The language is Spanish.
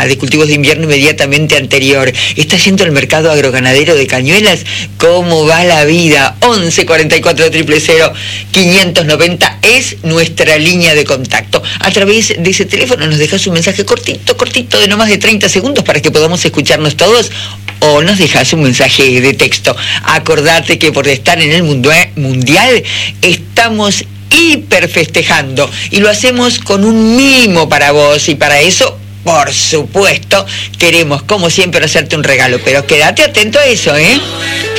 de cultivos de invierno inmediatamente anterior. ¿Está yendo al mercado agroganadero de Cañuelas? ¿Cómo va la vida? 11 44 000 590 es nuestra línea de contacto. A través de ese teléfono nos dejas un mensaje cortito de no más de 30 segundos para que podamos escucharnos todos, o nos dejas un mensaje de texto. Acordate que por estar en el mundial estamos hiper festejando y lo hacemos con un mimo para vos, y para eso, por supuesto, queremos como siempre hacerte un regalo, pero quédate atento a eso, ¿eh?